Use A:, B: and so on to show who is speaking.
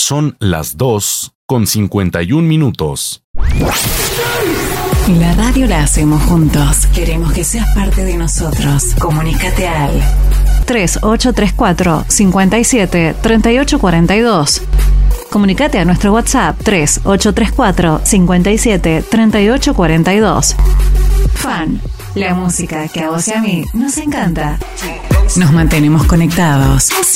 A: Son las 2:51.
B: La radio la hacemos juntos. Queremos que seas parte de nosotros. Comunícate al 3834 57 38 42. Comunícate a nuestro WhatsApp 3834 57 38 42. Fan, la música que a vos y a mí nos encanta. Nos mantenemos conectados.